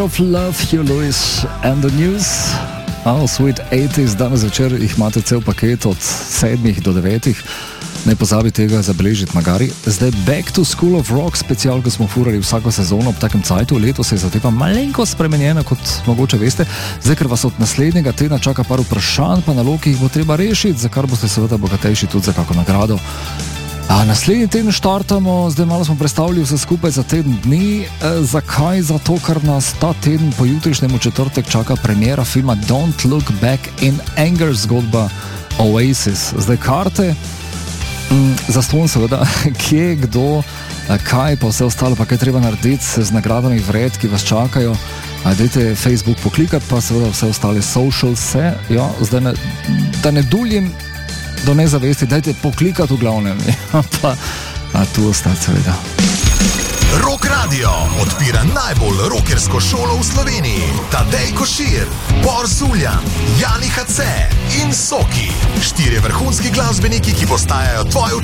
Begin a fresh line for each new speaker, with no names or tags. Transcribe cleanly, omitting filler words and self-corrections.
Of Love, Hugh Lewis and the News. Sweet 80s, danes večer jih imate cel paket od 7 do 9. Ne pozabi tega zabeležiti, magari. Zdaj Back to School of Rock special, ko smo furali vsako sezono ob takem cajtu. Letos je zadeva malenko spremenjena, kot mogoče veste. Zdaj, ker vas od naslednjega tedna čaka par vprašanj, pa nalog, ki jih bo treba rešiti, za kar boste seveda bogatejši tudi za kako nagrado. Naslednji teden štartamo, zdaj malo smo predstavili vse skupaj za teden dni. Zakaj? Zato, ker nas ta teden po jutrišnjemu četrtek čaka premiera filma Don't Look Back in Anger, zgodba Oasis. Zdaj karte, zaston seveda, kje, kdo, kaj pa vse ostalo, pa kaj treba narediti z nagradami vred, ki vas čakajo. Dajte Facebook poklikati, pa seveda vse ostale socials, ja, zdaj da ne duljim do nezavesti, dajte poklikati v glavnem, pa tu ostati seveda.
Rock Radio odpira najbolj rockersko šolo v Sloveniji. Tadej Košir, Bor Zuljan, Jani HC in Soki. 4 vrhunski glasbeniki, ki postajajo tvoj